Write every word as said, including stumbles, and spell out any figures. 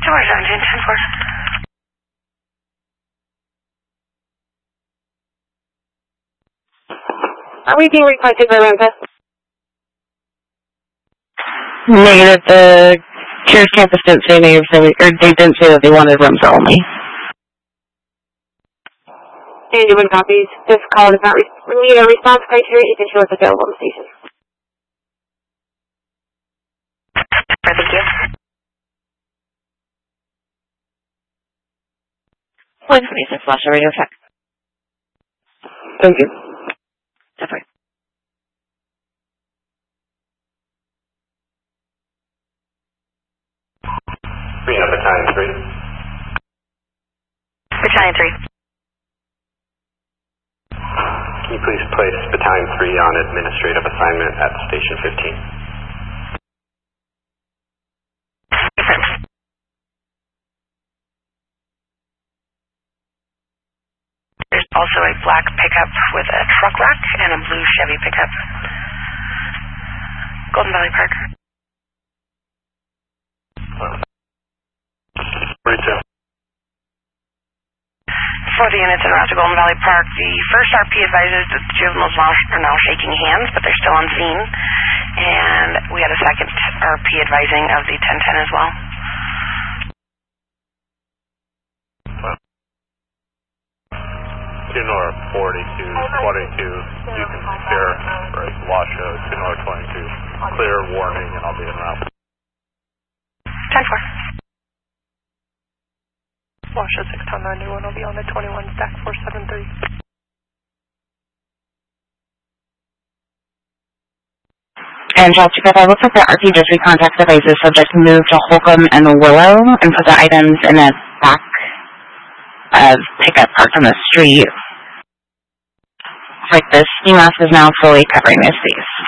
Tower seventeen, ten four. Are we being requested by Rampa? Negative. The Cures campus didn't say negative, so we, or they didn't say that they wanted rooms only. Anyone copies. This call does not re meet a response criteria. You can show us available on the station. Thank you. one twenty-six, flash a radio check. Thank you. Definitely. Three up battalion three. Battalion three. Can you please place battalion three on administrative assignment at station fifteen? There's also a black pickup with a truck rack and a blue Chevy pickup. Golden Valley Park. forty-two. For the units in route to Golden Valley Park, the first R P advises that the juveniles are now shaking hands, but they're still on scene. And we had a second R P advising of the ten ten as well. two north forty-two, twenty-two, you can secure, right, Washoe, two north twenty-two, clear, warning, and I'll be en route. ten four. Washoe six ton ninety-one will be on the twenty-one stack four seven three. And Chelsea, if I look at the R P district contact devices, subject moved to Holcomb and Willow and put the items in a back of pickup parked on the street. Like this ski mask is now fully covering this space.